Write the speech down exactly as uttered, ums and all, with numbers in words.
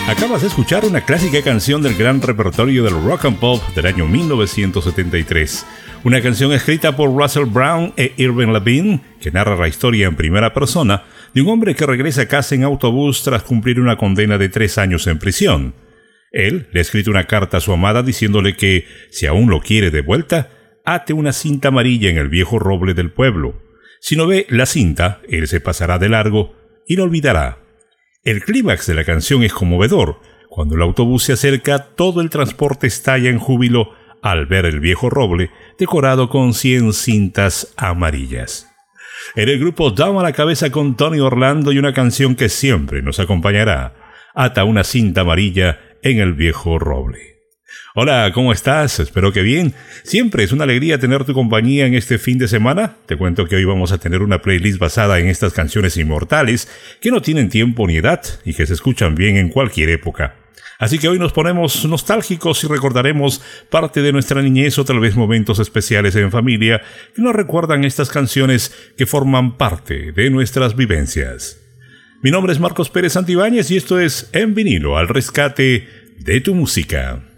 Acabas de escuchar una clásica canción del gran repertorio del rock and pop del año mil novecientos setenta y tres. Una canción escrita por Russell Brown e Irving Levine, que narra la historia en primera persona de un hombre que regresa a casa en autobús tras cumplir una condena de tres años en prisión. Él le ha escrito una carta a su amada diciéndole que, si aún lo quiere de vuelta, ate una cinta amarilla en el viejo roble del pueblo. Si no ve la cinta, él se pasará de largo y lo olvidará. El clímax de la canción es conmovedor. Cuando el autobús se acerca, todo el transporte estalla en júbilo al ver el viejo roble decorado con cien cintas amarillas. Era el grupo Down a la Cabeza con Tony Orlando y una canción que siempre nos acompañará: Ata una cinta amarilla en el viejo roble. Hola, ¿cómo estás? Espero que bien. Siempre es una alegría tener tu compañía en este fin de semana. Te cuento que hoy vamos a tener una playlist basada en estas canciones inmortales que no tienen tiempo ni edad y que se escuchan bien en cualquier época. Así que hoy nos ponemos nostálgicos y recordaremos parte de nuestra niñez o tal vez momentos especiales en familia que nos recuerdan estas canciones que forman parte de nuestras vivencias. Mi nombre es Marcos Pérez Santibáñez y esto es En Vinilo, al rescate de tu música.